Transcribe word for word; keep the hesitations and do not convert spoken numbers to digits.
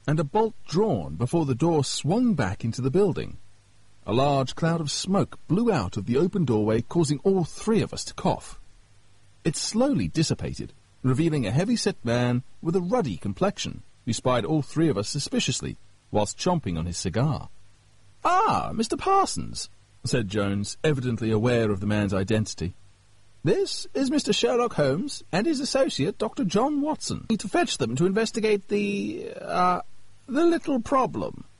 and a bolt drawn before the door swung back into the building. A large cloud of smoke blew out of the open doorway, causing all three of us to cough. It slowly dissipated, revealing a heavy-set man with a ruddy complexion, who spied all three of us suspiciously, whilst chomping on his cigar. "Ah, Mister Parsons," said Jones, evidently aware of the man's identity. "This is Mister Sherlock Holmes and his associate, Doctor John Watson. We need to fetch them to investigate the, uh, the little problem."